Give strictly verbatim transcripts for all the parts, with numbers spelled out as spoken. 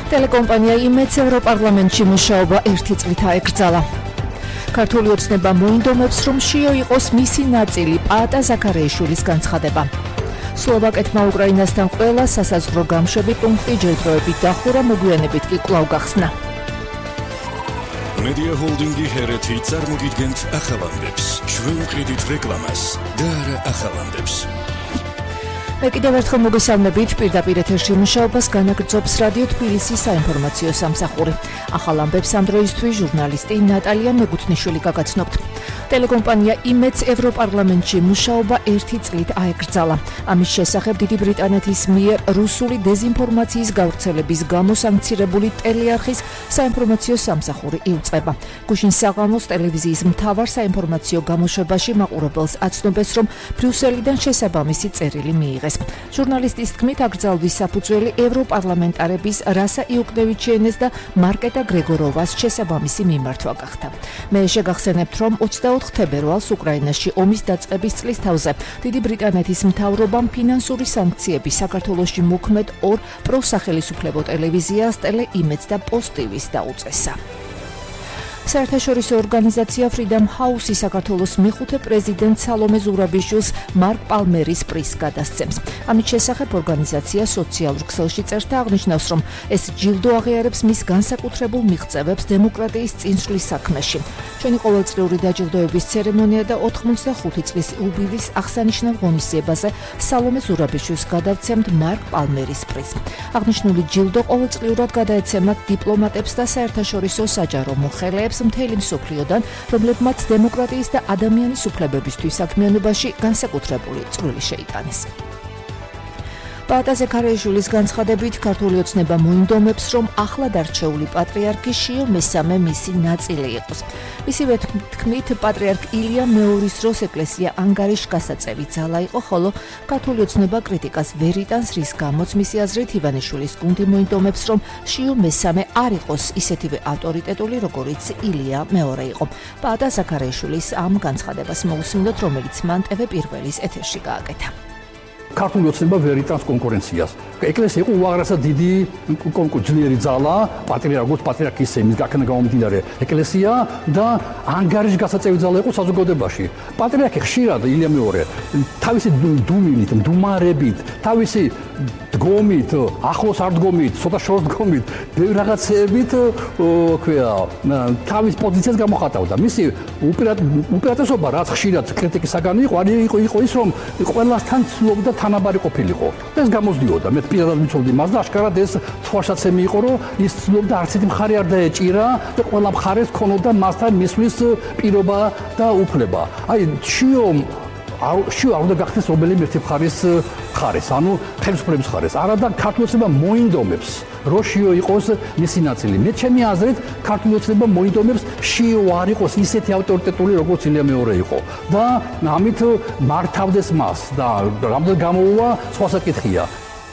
ტელეკომპანია იმედს ევროპარლამენტში მუშაობა ერთი წლით აეკრძალა. ქართული ოცნება მოინდომებს, რომ შიო იყოს მისი ნაწილი პაატა ზაქარეიშვილის განცხადება. სლოვაკეთმა უკრაინასთან ყველა სასაზღვრო გამშვები პუნქტი ჯერჯერობით დახურა, მოგვიანებით კი კვლავ გახსნა. Media Holdingi ჰერეთი წარმოგიდგენთ ახალამდებს, შევუყიდით რეკლამას და არა ახალამდებს. მე კიდევ ერთხელ მოგესალმებით, პირდაპირ ეთერში მუშაობას განაგრძობს რადიო თბილისის საინფორმაციო სამსახური. ახალ ამბებს ამ დროისთვის ჟურნალისტი ნატალია მეგუთნიშვილი გაგაცნობთ. ტელეკომპანია იმედს ევროპარლამენტში მუშაობა ერთი წლით აეკრძალა. ამის შესახებ დიდი ბრიტანეთის მიერ რუსული დეზინფორმაციის გავრცელების გამო სანქცირებული ტელეარხის საინფორმაციო სამსახური იუწყება. გუშინ საღამოს ტელევიზიის მთავარ საინფორმაციო გამოშვებაში მაყურებელს აცნობეს, რომ ბრიუსელიდან შესაბამისი წერილი მიიღეს. ჟურნალისტის თქმით, აკრძალვის საფუძველი ევროპარლამენტარების რასა იუკნევიჩიენეს და მარკეტა გრეგოროვას შესაბამისი მიმართვა გახდა. მე შეგახსენებთ, რომ ოცდაოთხ თებერვალს უკრაინაში ომის დაწყების წლის თავზე დიდი ბრიტანეთის მთავრობამ ფინანსური სანქციები საქართველოში მოქმედ ორ პროსახელისუფლებო ტელევიზიას ტელე იმედს და პოსტ ტივის დაუწესა. საერთაშორისო ორგანიზაცია Freedom House საქართველოს მეხუთე პრეზიდენტ სალომე ზურაბიშვილს მარკ პალმერის პრიზს გადასცემს. ამით შესახებ ორგანიზაცია სოციალურ ქსელში წერს და აღნიშნავს, რომ ეს ჯილდო აღიარებს მის განსაკუთრებულ მიღწევებს დემოკრატიის წინსვლის საქმეში. ჩვენი ყოველწლიური დაჯილდოების ცერემონია და ოთხმოცდახუთი წლის იუბილეის აღსანიშნავ ღონისძიებაზე სალომე ზურაბიშვილს გადავცემთ მარკ პალმერის პრიზს. აღნიშნული ჯილდო ყოველწლიურად გადაეცემათ დიპლომატებს და საერთაშორისო საჯარო მოხელეებს მთელი მსოფლიოდან, რომლებმაც დემოკრატიის და ადამიანის უფლებებისთვის საქმიანობაში განსაკუთრებული წვლილი შეიტანეს. პაატა ზაქარეიშვილის განცხადებით, ქართული ოცნება მოინდომებს, რომ ახლად არჩეული პატრიარქი შიო მესამე მისი ნაწილი იყოს. მისივე თქმით, პატრიარქ ილია მეორის დროს ეკლესია ანგარიშგასაწევი ძალა იყო, ხოლო ქართული ოცნება კრიტიკას ვერ იტანს, რის გამოც მისი აზრით ივანიშვილის გუნდი მოინდომებს, რომ შიო მესამე არ იყოს ისეთივე ავტორიტეტული, როგორიც ილია მეორე იყო. პაატა ზაქარეიშვილის ამ განცხადებას მოусმინოთ, რომელიც მან ტევ პირველის ეთერში გააკეთა. ქართული ოცნება ვერ იტანს კონკურენციას. ეკლესია იყო უაღრესად დიდი კონკურენციერი ძალა, პატრიარქოს პატრიარქის იმის გაქნა გამომდინარე ეკლესია და ანგარიშგასაწევი ძალა იყო საზოგადოებაში. პატრიარქი ხშირად ილია მეორე თავისი დუმილით, მდუმარებით, თავისი დგომით, ახლოს არ დგომით, ცოტა შორს დგომით, ბევრ რაღაცეებით, ქვია, თავის პოზიციას გამოხატავდა. მისი უპირატესობა, რაც ხშირად კრიტიკის საგანი იყო, იყო იყო ის, რომ ყველასთან ცდილობდა თანაბარი ყოფილიყო. ეს გამოსდიოდა. მე პირადად ვიცოდი მას და აშკარად ეს თვალსაცემი იყო, რომ ის ცდილობდა არც ერთი მხარე არ დაეჭირა და ყველა მხარეს ქონოდა მასთან მისვლის პირობა და უფლება. აი, შიო შიო არ უნდა გახდეს რომელიმე ერთი მხარის მხარეს, ანუ ხელისუფლების მხარეს. არადა ქართული ოცნება მოინდომებს, რომ შიო იყოს მისი ნაწილი. მე ჩემი აზრით, ქართული ოცნება მოინდომებს შიო არ იყოს ისეთი ავტორიტეტული, როგორც ილია მეორე იყო. და ამით მართავდეს მას და რამდენ გამოუვა სხვა საკითხია.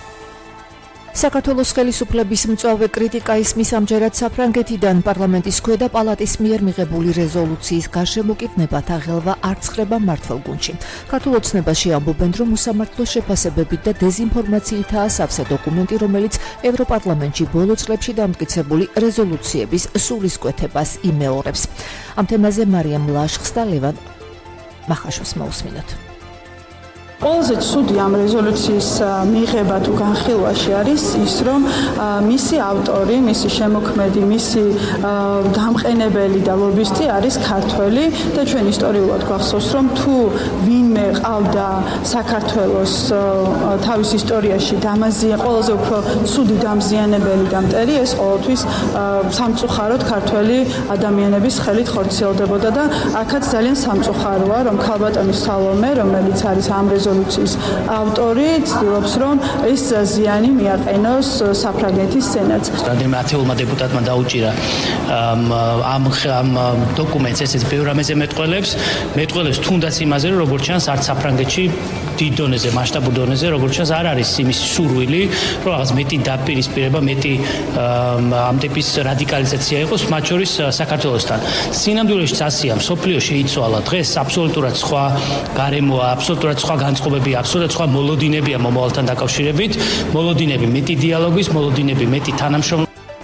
საქართველოს ხელისუფლების მწვავე კრიტიკა ისმის ამჯერად საფრანგეთიდან. პარლამენტის ქვედა პალატის მიერ მიღებული რეზოლუციის გარშემო კი ვნებათა ღელვა არ ცხრება მმართველ გუნდში. ქართულ ოცნებაში ამბობენ, რომ უსამართლო შეფასებებით და დეზინფორმაციითაა სავსე დოკუმენტი, რომელიც ევროპარლამენტში ბოლო წლებში დამტკიცებული რეზოლუციების სულისკვეთებას იმეორებს. ამ თემაზე მარიამ ლაშხს და ლევან მახაშოს მოусმინოთ. ყველაზე ცუდი ამ რეზოლუციის მიღება თუ განხილვაში არის ის, რომ მისი ავტორი, მისი შემოქმედი, მისი დამყენებელი და ლობისტი არის ქართველი და ჩვენ ისტორიულად გვახსოვს, რომ თუ ვინმე ყავდა საქართველოს თავის ისტორიაში დამაზია ყველაზე უფრო ცუდი დამზიანებელი და მტერი, ეს ყოველთვის სამწუხაროდ ქართველი ადამიანების ხელით ხორციელდებოდა და აქაც ძალიან სამწუხაროა, რომ ქალბატონი სალომე, რომელიც არის ამ რეზოლუციის ავტორი, ცდილობს, რომ ეს ზიანი მიაყენოს საფრანგეთის სენატს. რამდენიმე ათეულმა დეპუტატმა დაუჭირა ამ ამ დოკუმენტს, ესეც ბევრ ამაზე მეტყველებს, მეტყველებს თუნდაც იმაზე, რომ როგორც ჩანს, არც საფრანგეთში დიდ დონეზე, მასშტაბურ დონეზე, როგორც ჩანს, არ არის იმის სურვილი, რომ რაღაც მეტი დაპირისპირება, მეტი ამ ტიპის რადიკალიზაცია იყოს, მათ შორის საქართველოსთან. სინამდვილეშიც ასია, მსოფლიო შეიცვალა, დღეს აბსოლუტურად სხვა გარემოა, აბსოლუტურად სხვა განწყობებია, აბსოლუტურად სხვა მოლოდინებია მომავალთან დაკავშირებით, მოლოდინები მეტი დიალოგის, მოლოდინები მეტი თანამშრომლობის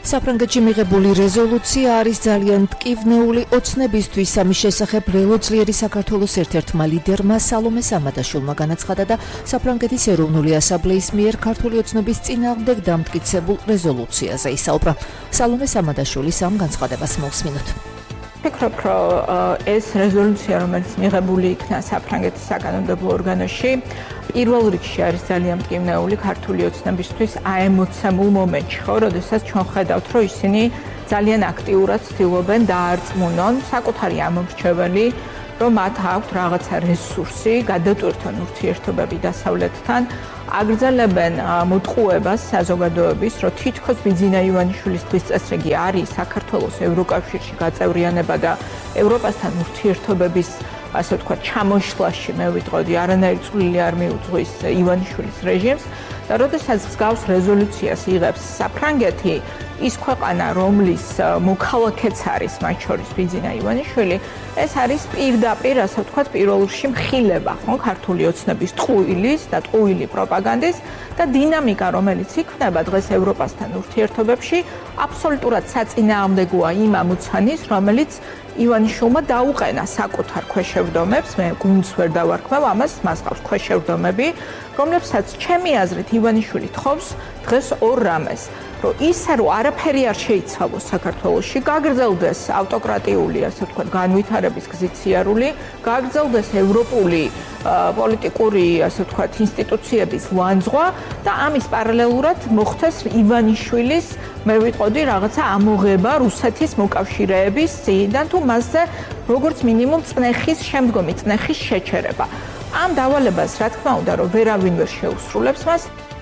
საფრანგეთში მიღებული რეზოლუცია არის ძალიან მტკივნეული ოცნებისთვის. ამის შესახებ ველოძლიერი საქართველოს ერთ-ერთმა ლიდერმა სალომე სამადაშვილმა განაცხადა და საფრანგეთის ეროვნული ასამბლეის მიერ ქართული ოცნების წინააღმდეგ დამტკიცებულ რეზოლუციაზე ისაუბრა. სალომე სამადაშვილის ამ განცხადებას მოვსმინოთ. ვფიქრობ, რომ ეს რეზოლუცია, რომელიც მიღებული იქნა საფრანგეთის საკანონმდებლო ორგანოში, პირველ რიგში არის ძალიან მტკივნეული ქართული ოცნებისთვის აემოცემულ მომენტში, ხო, როდესაც ჩვენ ხედავთ, რომ ისინი ძალიან აქტიურად ცდილობენ დაარწმუნონ საკუთარი ამომრჩეველი, რომ მათ აქვთ რაღაცა რესურსი, გადატვირთონ ურთიერთობები დასავლეთთან, აგრძელებენ მოტყუებას საზოგადოების, რომ თითქოს ბიძინა ივანიშვილის თვისწესრიგი არის საქართველოს ევროკავშირში გაწევრიანება და ევროპასთან ურთიერთობების, ასე ვთქვათ, ჩამოშლაში, მე ვიტყოდი, არანაირი წვლილი არ მიუძღვის ივანიშვილის რეჟიმს და როდესაც მსგავს რეზოლუციას იღებს საფრანგეთი, ის ქვეყანა, რომლის მოქალაქეც არის მათ შორის ბიძინა ივანიშვილი, ეს არის პირდაპირ, ასე ვთქვათ, პირველ რიგში მხილება, ხო, ქართული ოცნების ტყუილის და ტყუილი პროპაგანდის და დინამიკა, რომელიც იქნება დღეს ევროპასთან ურთიერთობებში, აბსოლუტურად საწინააღმდეგოა იმ ამოცანის, რომელიც ივანიშვილმა დაუყენა საკუთარ ქვეშევრდომებს, მე გუნდს ვერ დავარქმევ ამას, მას ყავს ქვეშევრდომები, რომლებსაც ჩემი აზრით ივანიშვილი თხოვს დღეს ორ რამეს, რომ ისე რომ არაფერი არ შეიცვალოს საქართველოში, გაგრძელდეს ავტოკრატიული, ასე ვთქვათ, განვითარების გზით სიარული, გაგრძელდეს ევროპული პოლიტიკური, ასე ვთქვათ, ინსტიტუციების ლანძღვა და ამის პარალელურად მოხდეს ივანიშვილის, მე ვიტყოდი, რაღაცა ამოღება რუსეთის მოკავშირეების წინიდან თუ მასზე როგორც მინიმუმ წნეხის, შემდგომი წნეხის შეჩერება. ამ დავალებას, რა თქმა უნდა, რომ ვერავინ ვერ შეუსრულებს მას.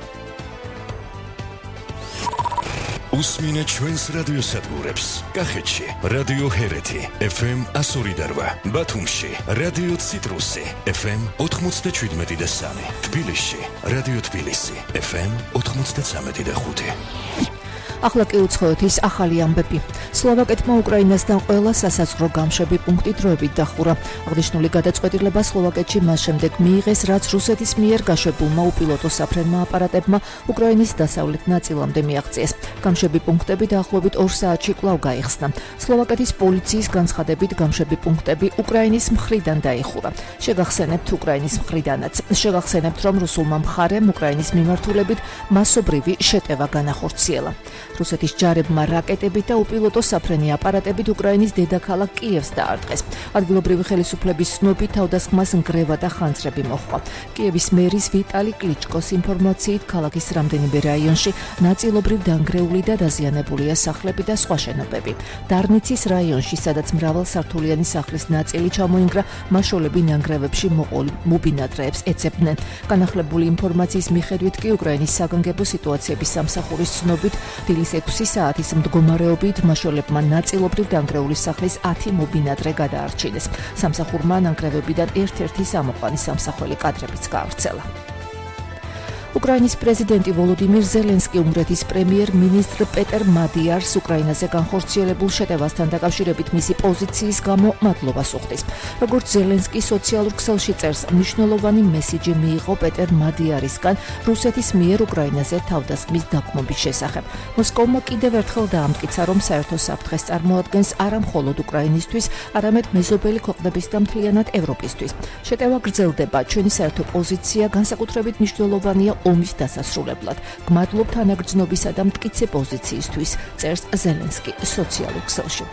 უსმინეთ ჩვენს რადიოსადგურებს. კახეთში რადიო ჰერეთი ეფ ემ εκατო ორი და რვა, ბათუმში რადიო ციტრუსი ეფ ემ ოთხმოცდაშვიდმეტი და სამი, თბილისში რადიო თბილისი ეფ ემ ოთხმოცდაცამეტი და ხუთი. ახლა კი უცხოეთ ის ახალი ამბები. სლოვაკეთმა უკრაინასთან ყველა სასაზღვრო გამშვები პუნქტი დროებით დახურა. აღნიშნული გადაწყვეტილება სლოვაკეთში მას შემდეგ მიიღეს, რაც რუსეთის მიერ გაშვებულმა უპილოტო საფრენმა აპარატებმა უკრაინის დასავლეთ ნაწილამდე მიაღწიეს. გამშვები პუნქტები დაახლოებით ორ საათში კვლავ გაიხსნა. სლოვაკეთის პოლიციის განცხადებით გამშვები პუნქტები უკრაინის მხრიდან დაიხურა. შეგახსენებთ უკრაინის მხრიდანაც. შეგახსენებთ, რომ რუსულმა მხარემ უკრაინის მიმართულებით მასობრივი შეტევა განახორციელა. რუსეთის ჯარებმა რაკეტებით და უპილოტო საფრენი აპარატებით უკრაინის დედაქალაქ კიევს დაარტყეს. ადგილობრივი ხელისუფლების ცნობით თავდასხმას ნგრევა და ხანძრები მოჰყვა. კიევის მერის ვიტალი კლიჩკოს ინფორმაციით ქალაქის რამდენიმე რაიონში ნაწილობრივ დანგრეული და დაზიანებულია სახლები და სხვა შენობები. დარნიცის რაიონში, სადაც მრავალსართულიანი სახლის ნაწილი ჩამოინგრა, მაშოლები ნანგრევებში მოყოლ მობინადრეებს ეძებდნენ. განახლებული ინფორმაციის მიხედვით კი უკრაინის საგანგებო სიტუაციების სამსახურის ცნობით დილის ექვსი საათის მდგომარეობით მაშოლებმა ნაწილობრივ დანგრეული სახლის ათი მობინადრე გადაარჩინეს. სამსახურმა ნანგრევებიდან ერთ-ერთი სამოყვანის სამსახველი კადრებიც გაავრცელა. უკრაინის პრეზიდენტი ვოლოდიმირ ზელენსკი უნგრეთის პრემიერ-მინისტრ პეტერ მადიარს უკრაინაზე განხორციელებულ შეტევასთან დაკავშირებით მისი პოზიციის გამო მადლობას უხდის. როგორც ზელენსკი სოციალურ ქსელში წერს, მნიშვნელოვანი მესიჯი მიიღო პეტერ მადიარისგან რუსეთის მიერ უკრაინაზე თავდასხმის დაგმობის შესახებ. მოსკოვმა კიდევ ერთხელ დაამტკიცა, რომ საერთო საფრთხეს წარმოადგენს არა მხოლოდ უკრაინისთვის, არამედ მეზობელი ქვეყნების და მთლიანად ევროპისთვის. შეტევა გრძელდება, ჩვენი საერთო პოზიცია განსაკუთრებით მნიშვნელოვანია ომის დასასრულებლად. გმადლობ თანაგრძნობისა და მტკიცე პოზიციისთვის, წერს ზელენსკი სოციალურ ქსელში.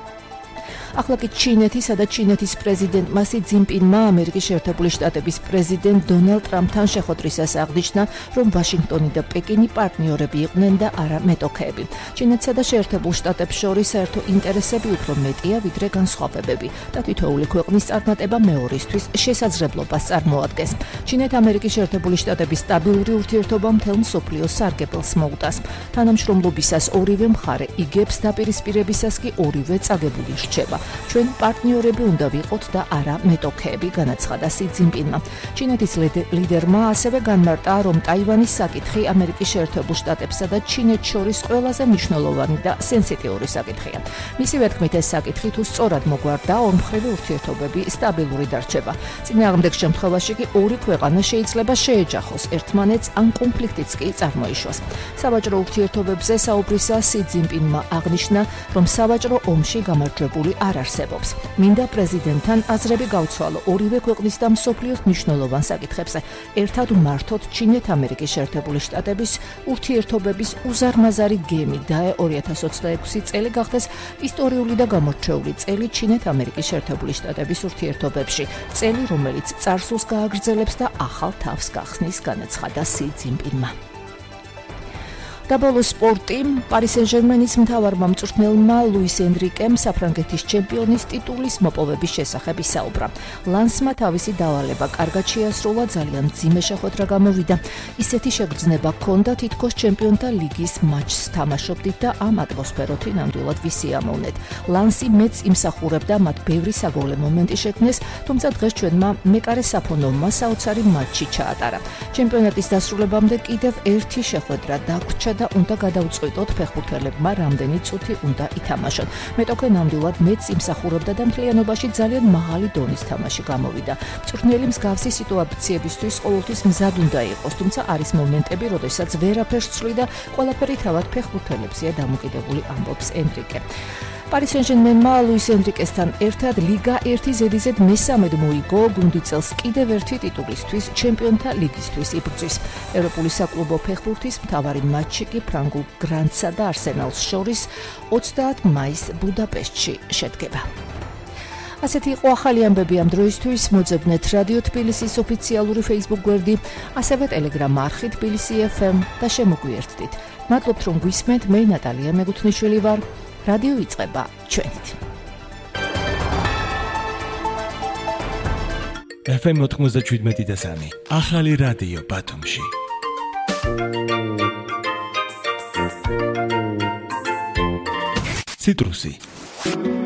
ახლა კი ჩინეთისა და ჩინეთის პრეზიდენტმა სი ძინპინმა ამერიკის შეერთებული შტატების პრეზიდენტ დონალდ ტრამპთან შეხვედრისას აღნიშნა, რომ ვაშინგტონი და პეკინი პარტნიორები იყვნენ და არა მეტოქეები. ჩინეთსა და შეერთებულ შტატებს შორის საერთო ინტერესები უფრო მეტია, ვიდრე განსხვავებები და თითოეული ქვეყნის წარმატება მეორისთვის შესაძლებლობას წარმოადგენს. ჩინეთ-ამერიკის შეერთებული შტატების სტაბილური ურთიერთობა მთელ მსოფლიოს სარგებელს მოუტანს. თანამშრომლობისას ორივე მხარე იგებს, დაპირისპირებისას კი ორივე წაგებული რჩება. ჩვენ პარტნიორები უნდა ვიყოთ და არა მეტოქეები, განაცხადა სი ძინპინმა. ჩინეთის ლიდერმა ასევე განმარტა, რომ ტაივანის საკითხი ამერიკის შეერთებულ შტატებსა და ჩინეთს შორის ყველაზე მნიშვნელოვანი და სენსიტიური საკითხია. მისივე თქმით, ეს საკითხი თუ სწორად მოგვარდა, ორმხრივი ურთიერთობები სტაბილური დარჩება. წინააღმდეგ შემთხვევაში კი ორი ქვეყანა შეიძლება შეეჯახოს ერთმანეთს ან კონფლიქტიც კი წარმოიშვას. სავაჭრო ურთიერთობებზე საუბრისას სი ძინპინმა აღნიშნა, რომ სავაჭრო ომში გამარჯვებული არ არსებობს. მინდა პრეზიდენტთან აზრები გავცვალო ორივე ქვეყნის და მსოფლიოს მნიშვნელოვან საკითხებზე. ერთად ვმართოთ ჩინეთ-ამერიკის შეერთებული შტატების ურთიერთობების უზარმაზარი გემი და ორი ათას ოცდაექვსი წელი გახდეს ისტორიული და გამორჩეული წელი ჩინეთ-ამერიკის შეერთებული შტატების ურთიერთობებში. წელი, რომელიც წარსულს გააგრძელებს და ახალ თავს გახსნის, განაცხადა სი ძინპინმა. დაბოლო სპორტი. პარი სენ-ჟერმენის მთავარმა მწვრთნელმა ლუის ენრიკემ საფრანგეთის ჩემპიონის ტიტულის მოპოვების შესახებ ისაუბრა. ლანსმა თავისი დავალება კარგად შეასრულა, ძალიან მძიმე შეხვედრა გამოვიდა. ისეთი შეგრძნება ჰქონდა, თითქოს ჩემპიონთა ლიგის მატჩს თამაშობდით და ამ ატმოსფეროთი ნამდვილად ვისიამოვნეთ. ლანსი მეც იმსახურებდა, მათ ბევრი საგოლე მომენტი შექმნეს, თუმცა დღეს ჩვენმა მეკარე საფონოვმა საოცარი მატჩი ჩაატარა. ჩემპიონატის დასრულებამდე კიდევ ერთი შეხვედრა დაგვრჩა და უნდა გადავწყვიტოთ ფეხბურთელებმა რამდენი წუთი უნდა ითამაშონ. მეტოქე ნამდვილად მეც იმსახურებდა და მთლიანობაში ძალიან მაღალი დონის თამაში გამოვიდა. მწვრთნელი მსგავსი სიტუაციებისთვის ყოველთვის მზად უნდა იყოს, თუმცა არის მომენტები, როდესაც ვერაფერს ცვლი და ყველაფერი თავად ფეხბურთელებზეა დამოკიდებული, ამბობს ენრიკე. პარი სენ-ჟერმენმა ლუის ენრიკესთან ერთად ლიგა ერთი ზედიზედ მესამედ მოიგო, გუნდი წელს კიდევ ერთი ტიტულისთვის, ჩემპიონთა ლიგისთვის იბრძვის. ევროპული საკლუბო ფეხბურთის მთავარი მატჩი კი ფრანგულ გრანცსა და არსენალს შორის ოცდაათ მაისს ბუდაპეშტში შედგება. ასეთი იყო ახალი ამბები ამ დროისთვის. მოძებნეთ რადიო თბილისის ოფიციალური Facebook გვერდი, ასევე Telegram არხი თბილისი ეფ ემ და შემოგვიერთდით. მადლობთ, რომ გვისმენთ. მე ნატალია მეგუთნიშვილი ვარ. რადიო იწყება ჩვენით. ეფ ემ ოთხმოცდაშვიდმეტი და სამი. ახალი რადიო ბათუმში. ციტრუსი